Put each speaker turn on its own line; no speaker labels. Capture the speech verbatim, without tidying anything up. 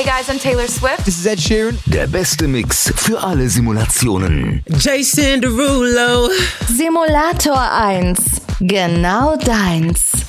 guys, I'm Taylor Swift.
This is Ed Sheeran.
Der beste Mix für alle Simulationen.
Jason Derulo.
Simulator eins. Genau deins.